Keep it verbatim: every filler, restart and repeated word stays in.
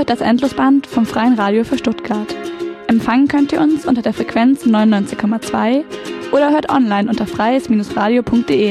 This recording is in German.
das Endlosband vom Freien Radio für Stuttgart. Empfangen könnt ihr uns unter der Frequenz neunundneunzig Komma zwei oder hört online unter freies Bindestrich radio punkt de.